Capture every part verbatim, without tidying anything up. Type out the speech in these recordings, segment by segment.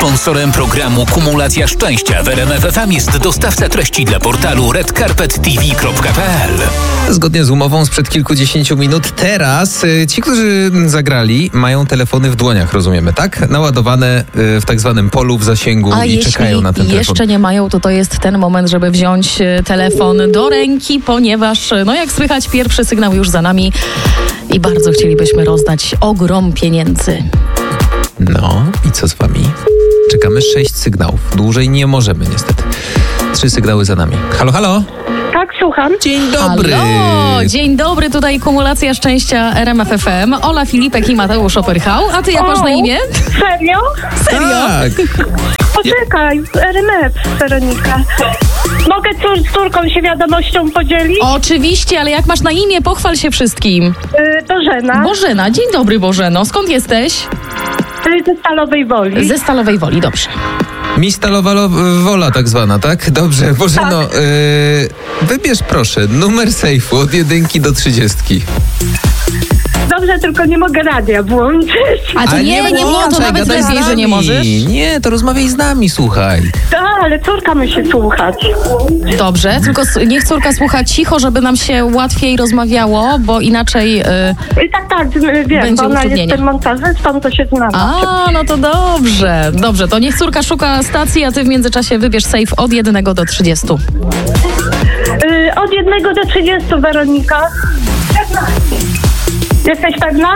Sponsorem programu Kumulacja Szczęścia w R M F F M jest dostawca treści dla portalu red carpet t v kropka p l. Zgodnie z umową sprzed kilkudziesięciu minut, teraz y, ci, którzy zagrali, mają telefony w dłoniach, rozumiemy, tak? Naładowane y, w tak zwanym polu w zasięgu A i czekają na ten telefon. A jeśli jeszcze nie mają, to to jest ten moment, żeby wziąć y, telefon do ręki, ponieważ, no jak słychać, pierwszy sygnał już za nami i bardzo chcielibyśmy rozdać ogrom pieniędzy. No i co z wami? Czekamy sześć sygnałów. Dłużej nie możemy niestety. Trzy sygnały za nami. Halo, halo? Tak, słucham. Dzień dobry. Halo, dzień dobry, tutaj Kumulacja Szczęścia R M F F M. Ola Filipek i Mateusz Opyrchał. A ty jak masz na imię? Serio? Serio? Tak. Poczekaj, R M F, Weronika. Mogę cór, z córką się wiadomością podzielić? Oczywiście, ale jak masz na imię, pochwal się wszystkim. Yy, Bożena. Bożena, dzień dobry Bożeno. Skąd jesteś? Yy, ze Stalowej Woli. Ze Stalowej Woli, dobrze. Mi stalowa lo- wola tak zwana, tak? Dobrze, Bożeno, Tak. y, wybierz proszę numer sejfu od jedynki do trzydziestki. Dobrze, tylko nie mogę radia włączyć. A to Ale nie, nie, było, to włączaj, nawet gadaj z lepiej, że nie nami. możesz. Nie, to rozmawiaj z nami, słuchaj. Tak, ale córka musi słuchać. Dobrze, tylko s- niech córka słucha cicho, żeby nam się łatwiej rozmawiało, bo inaczej... Y- I tak, tak, wiem, Będzie bo ona utrudnienie. jest tym montażystą, to się znamy. A, no to dobrze. Dobrze, to niech córka szuka stacji, a ty w międzyczasie wybierz safe od jednego do trzydziestu. Yy, od jednego do trzydziestu, Weronika. Jesteś pewna?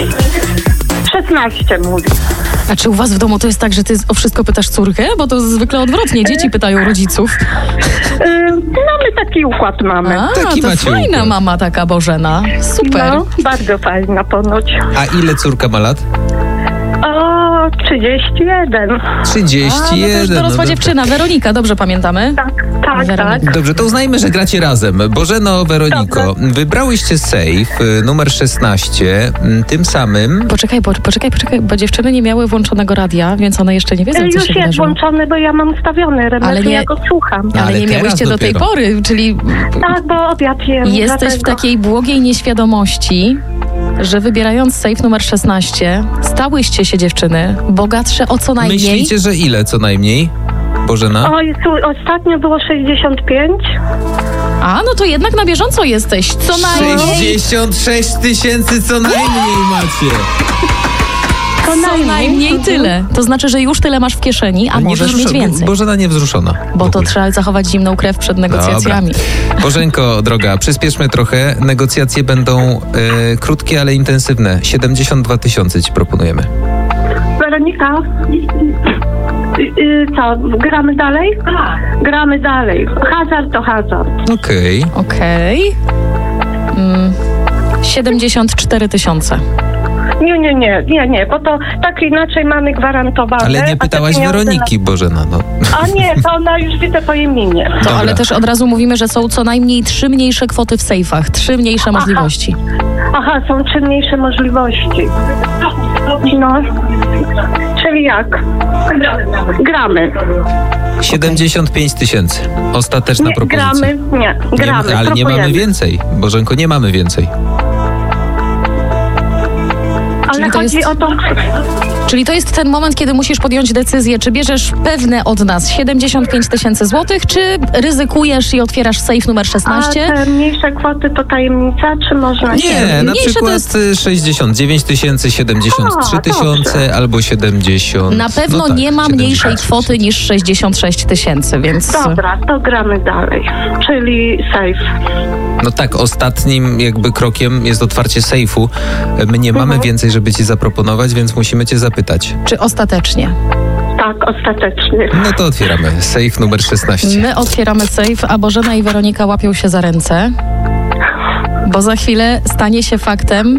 szesnaście mówi. A czy u was w domu to jest tak, że ty o wszystko pytasz córkę? Bo to zwykle odwrotnie, dzieci pytają rodziców. Yy, no my taki układ mamy. A, Taki to macie fajna układ. mama taka Bożena. Super. No, bardzo fajna ponoć. A ile córka ma lat? O, trzydzieści jeden. trzydzieści A, no to już jeden. dorosła no dziewczyna. Weronika, dobrze pamiętamy? Tak, tak, Weronika. tak. Dobrze, to uznajmy, że gracie razem. Bożeno, Weroniko, wybrałyście safe y, numer szesnaście, m, tym samym... Poczekaj, po, poczekaj, poczekaj, bo dziewczyny nie miały włączonego radia, więc one jeszcze nie wiedzą, Yy, co Już się jest wydarzyło. włączony, bo ja mam ustawiony Ale remet, nie- ja go słucham. Ale, Ale nie teraz miałyście do tej dopiero. pory, czyli Tak, bo obiad jem. jesteś w dlatego. takiej błogiej nieświadomości, że wybierając safe numer szesnaście, stałyście się dziewczyny bogatsze o co najmniej. Myślicie, że ile co najmniej? Bożena? Oj, tu, ostatnio było sześćdziesiąt pięć. A, no to jednak na bieżąco jesteś. Co najmniej. sześćdziesiąt sześć tysięcy co najmniej macie. To Co najmniej tyle. To znaczy, że już tyle masz w kieszeni, a Nie możesz mieć wzrusza- więcej. Bożena niewzruszona. Bo w to ogóle. trzeba zachować zimną krew przed negocjacjami. Dobra. Bożenko, droga, przyspieszmy trochę. Negocjacje będą e, krótkie, ale intensywne. siedemdziesiąt dwa tysiące ci proponujemy. Weronika, y, y, co, gramy dalej? Gramy dalej. Hazard to hazard. Okej. Okej. Mm, siedemdziesiąt cztery tysiące. Nie, nie, nie, nie, nie, bo to tak inaczej mamy gwarantowane. Ale a nie te pytałaś pieniądze Weroniki, Bożena. No. Na... A nie, to ona już widzę po imieniu. To, Dobra. ale też od razu mówimy, że są co najmniej trzy mniejsze kwoty w sejfach. Trzy mniejsze możliwości. Aha, są trzy mniejsze możliwości. No, czyli jak? Gramy. siedemdziesiąt pięć tysięcy. Ostateczna Nie, propozycja. gramy, nie, gramy. Nie, ale nie mamy próbujemy. więcej. Bożenko, nie mamy więcej. Ale Czyli to chodzi jest- o to... Czyli to jest ten moment, kiedy musisz podjąć decyzję, czy bierzesz pewne od nas siedemdziesiąt pięć tysięcy złotych, czy ryzykujesz i otwierasz safe numer A szesnaście. te mniejsze kwoty to tajemnica, czy można się... Nie, na mniejsze to przykład jest- y, sześćdziesiąt dziewięć tysięcy, siedemdziesiąt trzy tysiące albo siedemdziesiąt. Na pewno no tak, nie ma mniejszej siedemdziesiąt kwoty niż sześćdziesiąt sześć tysięcy, więc... Dobra, to gramy dalej. Czyli safe. No tak, ostatnim jakby krokiem jest otwarcie sejfu. My nie mamy Mhm. więcej, żeby ci zaproponować, więc musimy cię zapytać. Czy ostatecznie? Tak, ostatecznie. No to otwieramy. Sejf numer szesnaście. My otwieramy safe, a Bożena i Weronika łapią się za ręce, bo za chwilę stanie się faktem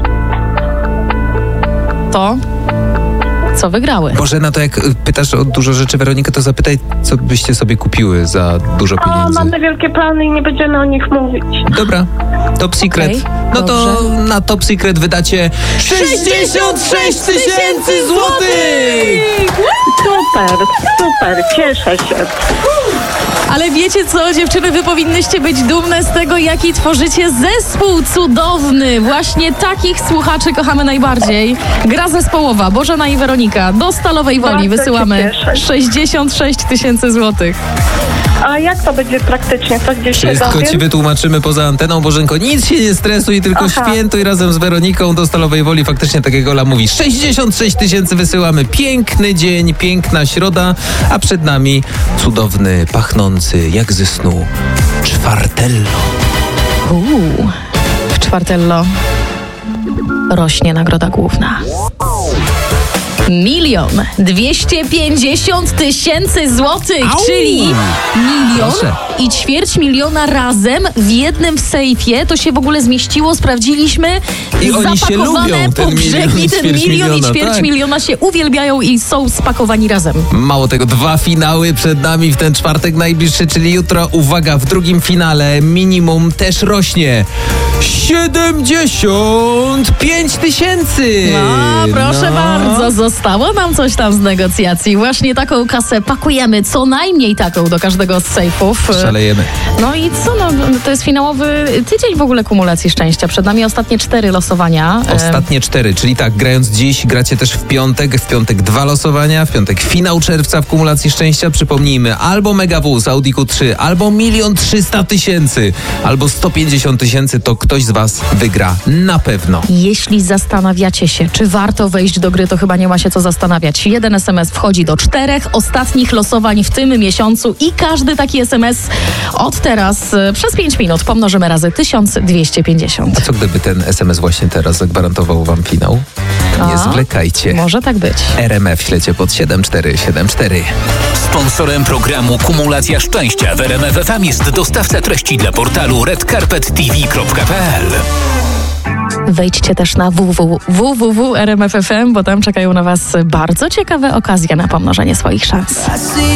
to, co wygrały. Bożena, to jak y, pytasz o dużo rzeczy Weronikę, to zapytaj, co byście sobie kupiły za dużo O, pieniędzy. mamy wielkie plany i nie będziemy o nich mówić. Dobra, top secret. Okej, no to dobrze. na top secret wydacie sześćdziesiąt sześć tysięcy złotych! Super, super, cieszę się. Ale wiecie co, dziewczyny, wy powinnyście być dumne z tego, jaki tworzycie zespół cudowny. Właśnie takich słuchaczy kochamy najbardziej. Gra zespołowa, Bożena i Weronika. Do Stalowej Woli Bardzo się wysyłamy cieszę. sześćdziesiąt sześć tysięcy złotych. A jak to będzie praktycznie? Co gdzieś się Wszystko dowiem? ci wytłumaczymy poza anteną, Bożenko. Nic się nie stresuj, tylko Aha. świętuj razem z Weroniką do Stalowej Woli. Faktycznie, tak jak Ola mówi, sześćdziesiąt sześć tysięcy wysyłamy. Piękny dzień, piękna środa, a przed nami cudowny, pachnący jak ze snu czwartello. Uuu, w czwartello rośnie nagroda główna. Milion dwieście pięćdziesiąt tysięcy złotych, Au! czyli milion Proszę. i ćwierć miliona razem w jednym sejfie. To się w ogóle zmieściło, sprawdziliśmy. I oni się Zapakowane lubią, ten po brzegi, milion i ten ćwierć milion i miliona, ćwierć tak. miliona się uwielbiają i są spakowani razem. Mało tego, dwa finały przed nami w ten czwartek najbliższy, czyli jutro. Uwaga, w drugim finale minimum też rośnie. siedemdziesiąt pięć tysięcy! No, proszę No. bardzo, zostało nam coś tam z negocjacji. Właśnie taką kasę pakujemy, co najmniej taką do każdego z sejfów. Szalejemy. No i co, no, to jest finałowy tydzień w ogóle kumulacji szczęścia. Przed nami ostatnie cztery losowania. E, Ostatnie cztery, czyli tak, grając dziś, gracie też w piątek, w piątek dwa losowania, w piątek finał czerwca w kumulacji szczęścia. Przypomnijmy, albo Mega W z Audi Q trzy, albo milion trzysta tysięcy, albo sto pięćdziesiąt tysięcy, to ktoś z was wygra na pewno. Jeśli zastanawiacie się, czy warto wejść do gry, to chyba nie ma się co zastanawiać. Jeden es em es wchodzi do czterech ostatnich losowań w tym miesiącu i każdy taki es em es od teraz e, przez pięć minut pomnożymy razy tysiąc dwieście pięćdziesiąt. A co gdyby ten es em es właśnie teraz zagwarantował wam finał? Nie A, zwlekajcie. Może tak być. R M F ślecie pod siedem cztery siedem cztery. Sponsorem programu Kumulacja Szczęścia w R M F F M jest dostawca treści dla portalu red carpet t v kropka p l. Wejdźcie też na w w w kropka r m f f m, bo tam czekają na was bardzo ciekawe okazje na pomnożenie swoich szans.